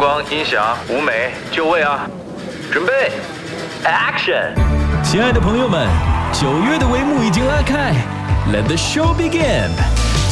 光、音响、舞美、就位啊！准备 ，Action！ 亲爱的朋友们，9月的帷幕已经拉开 ，Let the show begin！